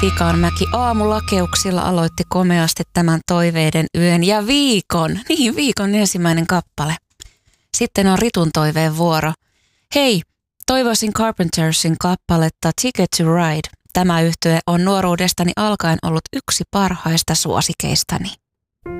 Tikanmäki aamulakeuksilla aloitti komeasti tämän toiveiden yön ja viikon ensimmäinen kappale. Sitten on Ritun toiveen vuoro. Hei, toivoisin Carpentersin kappaletta Ticket to Ride. Tämä yhtye on nuoruudestani alkaen ollut yksi parhaista suosikeistani.